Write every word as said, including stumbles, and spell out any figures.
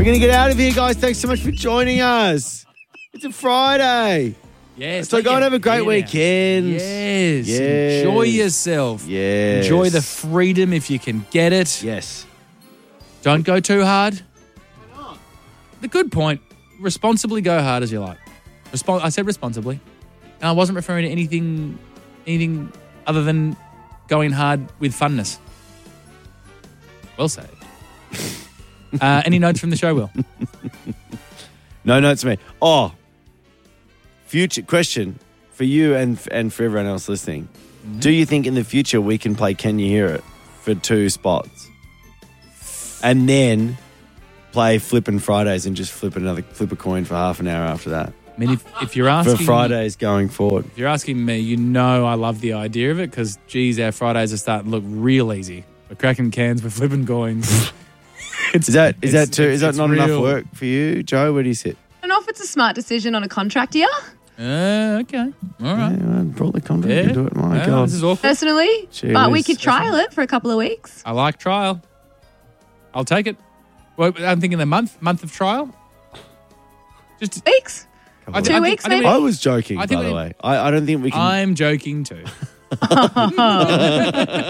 We're going to get out of here, guys. Thanks so much for joining us. It's a Friday. Yes. So go and have a great Yeah. weekend. Yes. Yes. Enjoy yourself. Yes. Enjoy the freedom if you can get it. Yes. Don't go too hard. Why not? The good point. Responsibly go hard as you like. Respon- I said responsibly. And I wasn't referring to anything anything other than going hard with funness. Well said. uh, any notes from the show, Will? No notes, me. Oh, future question for you and and for everyone else listening. Mm-hmm. Do you think in the future we can play Can You Hear It for two spots? And then play Flippin' Fridays and just flip another flip a coin for half an hour after that. I mean, if, if you're asking for Fridays going forward. If you're asking me, you know I love the idea of it because, geez, our Fridays are starting to look real easy. We're cracking cans, we're flipping coins. It's, is that is it's, that too? Is that not real. enough work for you, Joe? Where do you sit? I don't know if it's a smart decision on a contract year. Uh, okay. All right. Yeah, well, brought the contract Yeah. into it. My Yeah, God. This is awkward. Personally, Jeez. but we could trial it for a couple of weeks. I like trial. I'll take it. Well, I'm thinking a month, month of trial. Just Weeks? I thi- Two I think- weeks, I think maybe? I was joking, I by think the we- way. I, I don't think we can. I'm joking too.